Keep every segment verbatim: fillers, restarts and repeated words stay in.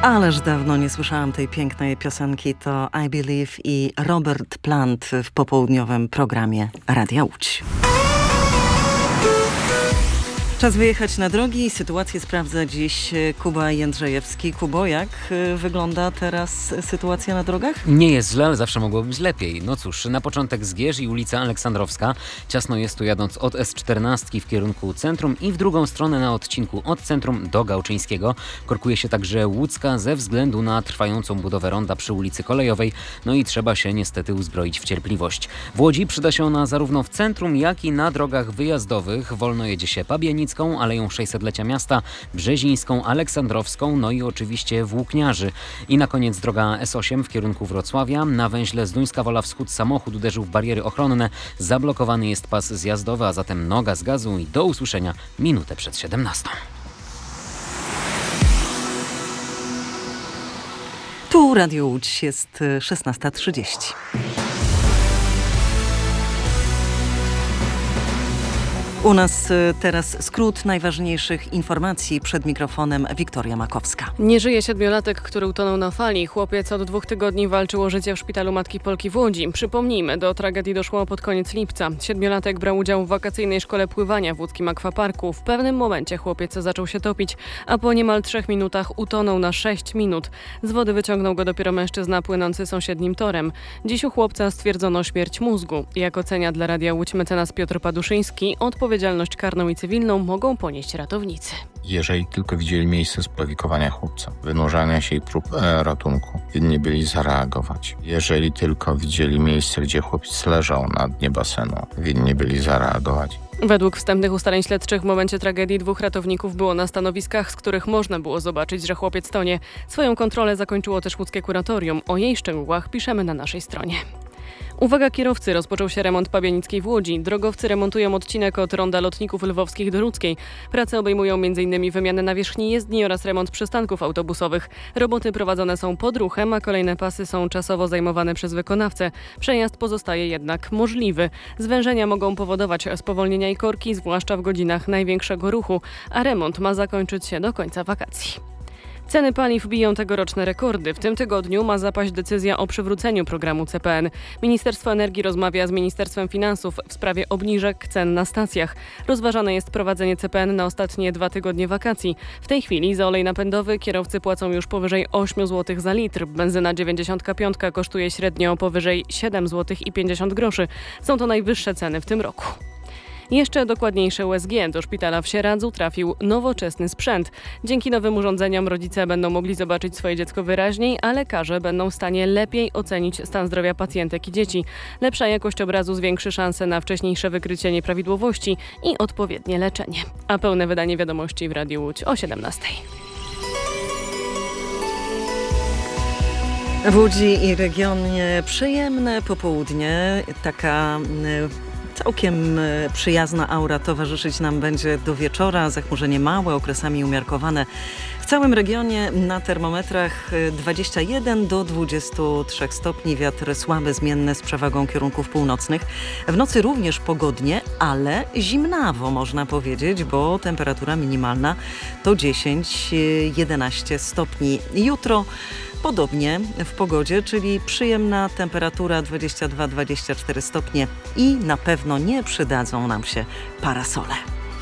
Ależ dawno nie słyszałam tej pięknej piosenki. To I Believe i Robert Plant w popołudniowym programie Radia Łódź. Czas wyjechać na drogi. Sytuację sprawdza dziś Kuba Jędrzejewski. Kubo, jak wygląda teraz sytuacja na drogach? Nie jest źle, ale zawsze mogło być lepiej. No cóż, na początek Zgierz i ulica Aleksandrowska. Ciasno jest tu jadąc od S czternaście w kierunku centrum i w drugą stronę na odcinku od centrum do Gałczyńskiego. Korkuje się także Łódzka ze względu na trwającą budowę ronda przy ulicy Kolejowej. No i trzeba się niestety uzbroić w cierpliwość. W Łodzi przyda się ona zarówno w centrum, jak i na drogach wyjazdowych. Wolno jedzie się Pabianicką, Aleją sześćsetlecia Miasta, Brzezińską, Aleksandrowską, no i oczywiście Włókniarzy. I na koniec droga S osiem w kierunku Wrocławia. Na węźle Zduńska Wola Wschód samochód uderzył w bariery ochronne. Zablokowany jest pas zjazdowy, a zatem noga z gazu i do usłyszenia minutę przed siedemnastą. Tu Radio Łódź, jest szesnasta trzydzieści. U nas teraz skrót najważniejszych informacji. Przed mikrofonem Wiktoria Makowska. Nie żyje siedmiolatek, który utonął na fali. Chłopiec od dwóch tygodni walczył o życie w szpitalu Matki Polki w Łodzi. Przypomnijmy, do tragedii doszło pod koniec lipca. Siedmiolatek brał udział w wakacyjnej szkole pływania w łódzkim akwaparku. W pewnym momencie chłopiec zaczął się topić, a po niemal trzech minutach utonął na sześć minut. Z wody wyciągnął go dopiero mężczyzna płynący sąsiednim torem. Dziś u chłopca stwierdzono śmierć mózgu. Jak ocenia dla Radia Łódź mecenas Piotr Paduszyński, odpowiedzialność karną i cywilną mogą ponieść ratownicy. Jeżeli tylko widzieli miejsce sprawikowania chłopca, wynurzania się i prób e, ratunku, winni byli zareagować. Jeżeli tylko widzieli miejsce, gdzie chłopiec leżał na dnie basenu, winni byli zareagować. Według wstępnych ustaleń śledczych w momencie tragedii dwóch ratowników było na stanowiskach, z których można było zobaczyć, że chłopiec tonie. Swoją kontrolę zakończyło też łódzkie kuratorium. O jej szczegółach piszemy na naszej stronie. Uwaga kierowcy, rozpoczął się remont Pabianickiej w Łodzi. Drogowcy remontują odcinek od ronda Lotników Lwowskich do Ludzkiej. Prace obejmują m in wymianę nawierzchni jezdni oraz remont przystanków autobusowych. Roboty prowadzone są pod ruchem, a kolejne pasy są czasowo zajmowane przez wykonawcę. Przejazd pozostaje jednak możliwy. Zwężenia mogą powodować spowolnienia i korki, zwłaszcza w godzinach największego ruchu, a remont ma zakończyć się do końca wakacji. Ceny paliw biją tegoroczne rekordy. W tym tygodniu ma zapaść decyzja o przywróceniu programu C P N. Ministerstwo Energii rozmawia z Ministerstwem Finansów w sprawie obniżek cen na stacjach. Rozważane jest prowadzenie C P N na ostatnie dwa tygodnie wakacji. W tej chwili za olej napędowy kierowcy płacą już powyżej osiem złotych za litr. Benzyna dziewięćdziesiąt pięć kosztuje średnio powyżej siedem złotych i pięćdziesiąt groszy. Są to najwyższe ceny w tym roku. Jeszcze dokładniejsze U S G. Do szpitala w Sieradzu trafił nowoczesny sprzęt. Dzięki nowym urządzeniom rodzice będą mogli zobaczyć swoje dziecko wyraźniej, a lekarze będą w stanie lepiej ocenić stan zdrowia pacjentek i dzieci. Lepsza jakość obrazu zwiększy szanse na wcześniejsze wykrycie nieprawidłowości i odpowiednie leczenie. A pełne wydanie wiadomości w Radiu Łódź o siedemnastej. W Łodzi i regionie przyjemne popołudnie. Taka całkiem przyjazna aura towarzyszyć nam będzie do wieczora. Zachmurzenie małe, okresami umiarkowane. W całym regionie na termometrach dwadzieścia jeden do dwudziestu trzech stopni. Wiatr słaby, zmienny z przewagą kierunków północnych. W nocy również pogodnie, ale zimnawo można powiedzieć, bo temperatura minimalna to dziesięć do jedenastu stopni. Jutro podobnie w pogodzie, czyli przyjemna temperatura dwadzieścia dwa do dwudziestu czterech stopnie i na pewno nie przydadzą nam się parasole.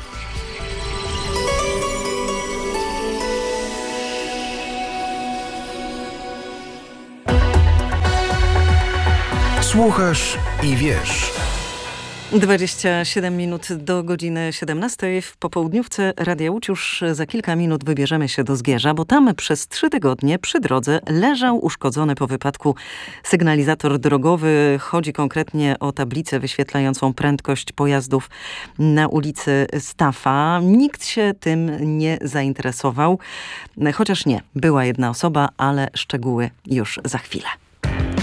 Słuchasz i wiesz. dwadzieścia siedem minut do godziny siedemnastej. W popołudniówce Radia Łódź już za kilka minut wybierzemy się do Zgierza, bo tam przez trzy tygodnie przy drodze leżał uszkodzony po wypadku sygnalizator drogowy. Chodzi konkretnie o tablicę wyświetlającą prędkość pojazdów na ulicy Stafa. Nikt się tym nie zainteresował, chociaż nie, była jedna osoba, ale szczegóły już za chwilę.